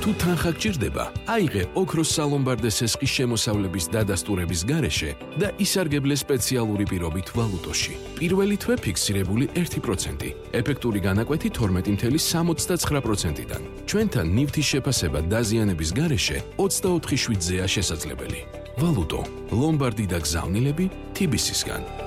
თუ თანხა გჭირდება, აიღე ოქროს სალომბარდე სესხის შემოსავლების დადასტურების გარეშე და ისარგებლე სპეციალური პირობით ვალუტოში. პირველი თვე ფიქსირებული 1%, ეფექტური განაკვეთი 12.69%-დან. ჩვენთან ნივთის შეფასება დაზიანების გარეშე 24/7-ზეა შესაძლებელი. ვალუტო, ლომბარდი და გზავნილები TBC-სგან.